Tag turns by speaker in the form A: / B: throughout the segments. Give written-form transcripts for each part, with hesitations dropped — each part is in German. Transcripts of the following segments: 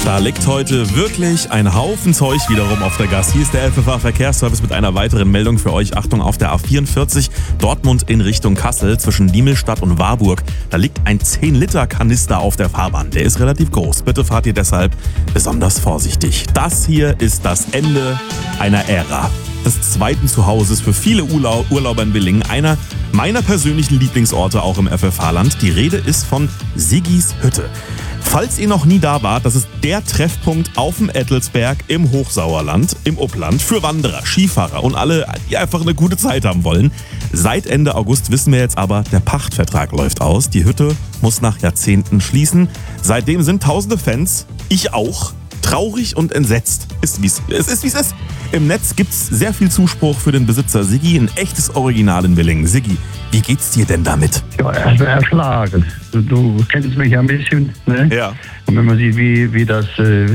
A: Da liegt heute wirklich ein Haufen Zeug wiederum auf der Gas. Hier ist der LVV Verkehrsservice mit einer weiteren Meldung für euch. Achtung, auf der A44 Dortmund in Richtung Kassel zwischen Diemelstadt und Warburg. Da liegt ein 10-Liter-Kanister auf der Fahrbahn. Der ist relativ groß. Bitte fahrt ihr deshalb besonders vorsichtig. Das hier ist das Ende einer Ära. Des zweiten Zuhauses für viele Urlauber in Willingen. Einer meiner persönlichen Lieblingsorte auch im FFH-Land. Die Rede ist von Siggis Hütte. Falls ihr noch nie da wart, das ist der Treffpunkt auf dem Ettelsberg im Hochsauerland, im Upland, für Wanderer, Skifahrer und alle, die einfach eine gute Zeit haben wollen. Seit Ende August wissen wir jetzt aber, der Pachtvertrag läuft aus. Die Hütte muss nach Jahrzehnten schließen. Seitdem sind tausende Fans, ich auch, traurig und entsetzt. Es ist, wie es ist. Im Netz gibt's sehr viel Zuspruch für den Besitzer Siggi, ein echtes Original in Willingen. Siggi, wie geht's dir denn damit?
B: Ja, erstmal erschlagen. Du kennst mich ja ein bisschen, ne?
A: Ja.
B: Und wenn man sieht, wie das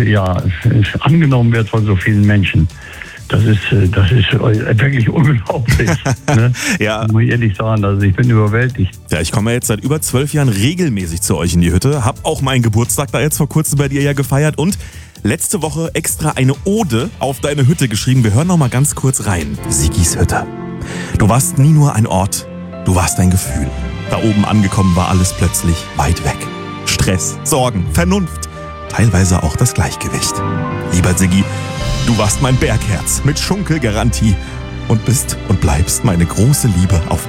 B: angenommen wird von so vielen Menschen, das ist wirklich unglaublich. Ne?
A: Ja.
B: Muss ich ehrlich sagen, also ich bin überwältigt.
A: Ja, ich komme ja jetzt seit über 12 Jahren regelmäßig zu euch in die Hütte, hab auch meinen Geburtstag da jetzt vor kurzem bei dir ja gefeiert und letzte Woche extra eine Ode auf deine Hütte geschrieben. Wir hören noch mal ganz kurz rein. Siggis Hütte. Du warst nie nur ein Ort, du warst ein Gefühl. Da oben angekommen war alles plötzlich weit weg. Stress, Sorgen, Vernunft, teilweise auch das Gleichgewicht. Lieber Siggi, du warst mein Bergherz mit Schunkelgarantie und bist und bleibst meine große Liebe auf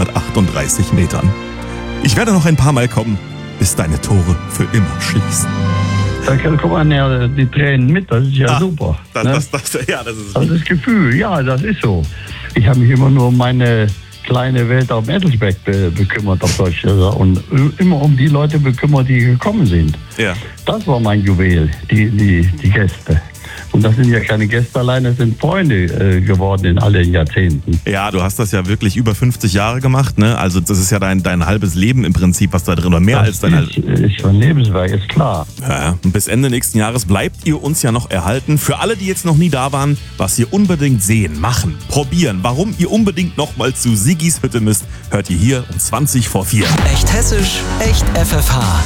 A: 838 Metern. Ich werde noch ein paar Mal kommen, bis deine Tore für immer schließen.
B: Da kommen ja die Tränen mit, das ist ja super.
A: Das ist
B: das Gefühl, ja, das ist so. Ich habe mich immer nur um meine kleine Welt auf dem Ettelsberg bekümmert, auf Deutsch gesagt, und immer um die Leute bekümmert, die gekommen sind.
A: Ja.
B: Das war mein Juwel, die Gäste. Und das sind ja keine Gäste allein, das sind Freunde geworden in all den Jahrzehnten.
A: Ja, du hast das ja wirklich über 50 Jahre gemacht, ne? Also das ist ja dein halbes Leben im Prinzip, was da drin war. Mehr als dein halbes Leben.
B: Das ist mein Lebenswerk, ist klar.
A: Ja, und bis Ende nächsten Jahres bleibt ihr uns ja noch erhalten. Für alle, die jetzt noch nie da waren, was ihr unbedingt sehen, machen, probieren, warum ihr unbedingt nochmal zu Siggis Hütte müsst, hört ihr hier um 20 vor 4.
C: Echt hessisch, echt FFH.